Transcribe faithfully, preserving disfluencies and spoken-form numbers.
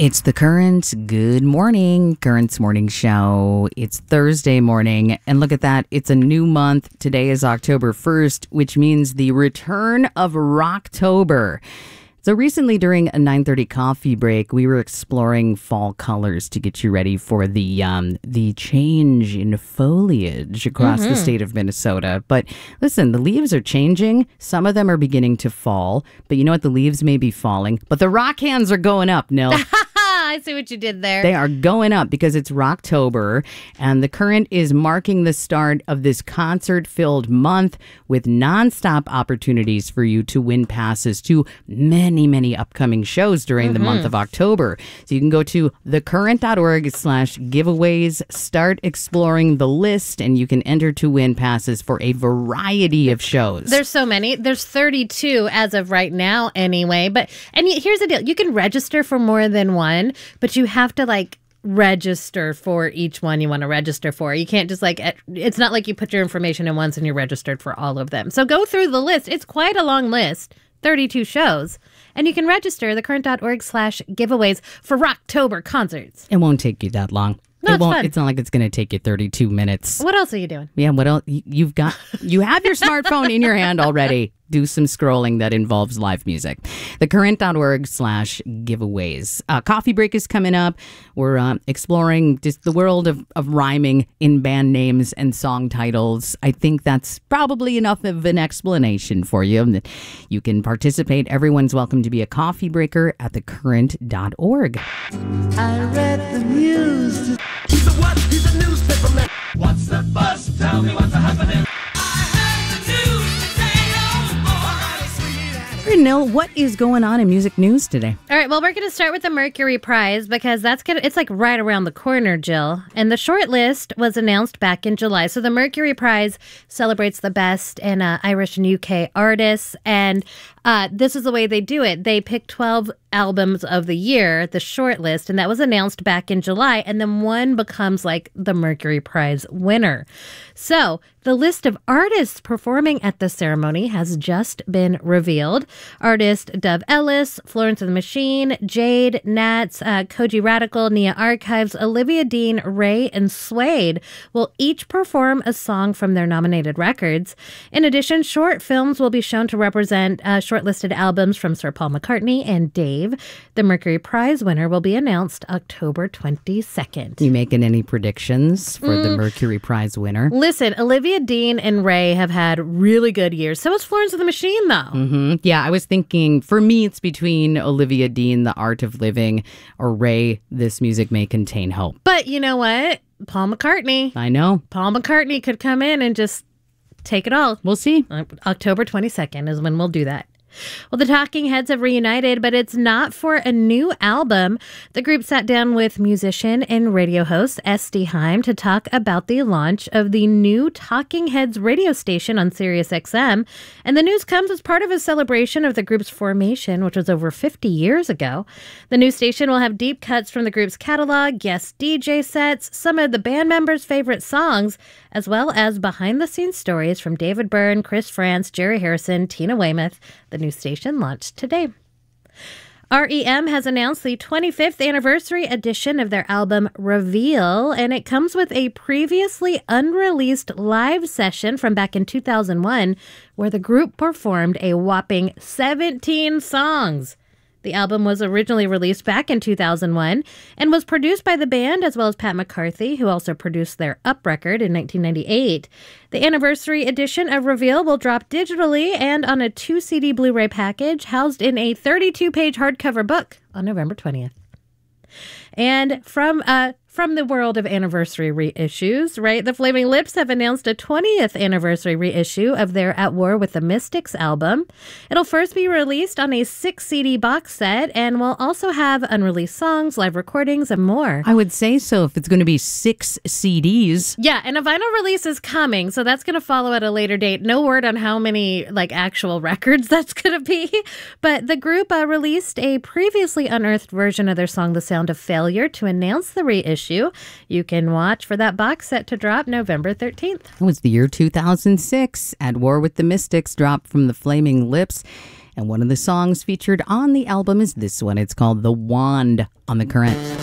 It's the Current. Good morning, Current's morning show. It's Thursday morning, and look at that. It's a new month. Today is October first, which means the return of Rocktober. So recently during a nine thirty coffee break, we were exploring fall colors to get you ready for the um, the change in foliage across mm-hmm. the state of Minnesota. But listen, the leaves are changing. Some of them are beginning to fall. But you know what? The leaves may be falling, but the rock hands are going up, Nil. I see what you did there. They are going up because it's Rocktober, and the Current is marking the start of this concert-filled month with nonstop opportunities for you to win passes to many, many upcoming shows during mm-hmm. the month of October. So you can go to thecurrent.org slash giveaways, start exploring the list, and you can enter to win passes for a variety of shows. There's so many. There's thirty-two as of right now anyway. But and here's the deal. You can register for more than one. But you have to, like, register for each one you want to register for. You can't just, like, it's not like you put your information in once and you're registered for all of them. So go through the list. It's quite a long list, thirty-two shows. And you can register thecurrent.org slash giveaways for Rocktober concerts. It won't take you that long. No, it it's won't, fun. It's not like it's going to take you thirty-two minutes. What else are you doing? Yeah, what else? You've got, you have your smartphone in your hand already. Do some scrolling that involves live music. Thecurrent.org slash giveaways. Uh, coffee break is coming up. We're uh, exploring just the world of, of rhyming in band names and song titles. I think that's probably enough of an explanation for you. You can participate. Everyone's welcome to be a coffee breaker at thecurrent dot org. I read the news. He's a what? He's a newspaper man. What's the buzz? Tell me what's happening. Nil, what is going on in music news today? All right, well, we're going to start with the Mercury Prize because that's gonna, it's like right around the corner, Jill. And the short list was announced back in July. So the Mercury Prize celebrates the best in uh, Irish and U K artists. And uh, this is the way they do it. They pick twelve albums of the year, the short list, and that was announced back in July. And then one becomes like the Mercury Prize winner. So the list of artists performing at the ceremony has just been revealed. Artist Dove Ellis, Florence and the Machine, Jade, Nats, uh, Koji Radical, Nia Archives, Olivia Dean, Ray, and Suede will each perform a song from their nominated records. In addition, short films will be shown to represent uh, shortlisted albums from Sir Paul McCartney and Dave. The Mercury Prize winner will be announced October twenty-second. You making any predictions for mm. the Mercury Prize winner? Listen, Olivia Dean and Ray have had really good years. So has Florence and the Machine, though. Mm-hmm. Yeah, I was thinking, for me, it's between Olivia Dean, The Art of Living, or Ray, This Music May Contain Hope. But you know what? Paul McCartney. I know. Paul McCartney could come in and just take it all. We'll see. October twenty-second is when we'll do that. Well, the Talking Heads have reunited, but it's not for a new album. The group sat down with musician and radio host Esty Haim to talk about the launch of the new Talking Heads radio station on Sirius X M. And the news comes as part of a celebration of the group's formation, which was over fifty years ago. The new station will have deep cuts from the group's catalog, guest D J sets, some of the band members' favorite songs, as well as behind-the-scenes stories from David Byrne, Chris France, Jerry Harrison, Tina Weymouth. The new station launched today. R E M has announced the twenty-fifth anniversary edition of their album Reveal, and it comes with a previously unreleased live session from back in two thousand one, where the group performed a whopping seventeen songs. The album was originally released back in two thousand one and was produced by the band as well as Pat McCarthy, who also produced their Up record in nineteen ninety-eight. The anniversary edition of Reveal will drop digitally and on a two C D Blu-ray package housed in a thirty-two page hardcover book on November twentieth. And from uh, from the world of anniversary reissues, right? The Flaming Lips have announced a twentieth anniversary reissue of their At War with the Mystics album. It'll first be released on a six C D box set and will also have unreleased songs, live recordings, and more. I would say so if it's going to be six C Ds. Yeah, and a vinyl release is coming, so that's going to follow at a later date. No word on how many like actual records that's going to be, but the group uh, released a previously unearthed version of their song The Sound of Failure to announce the reissue. You can watch for that box set to drop November thirteenth. It was the year two thousand six. At War with the Mystics dropped from the Flaming Lips. And one of the songs featured on the album is this one. It's called The Wand on The Current.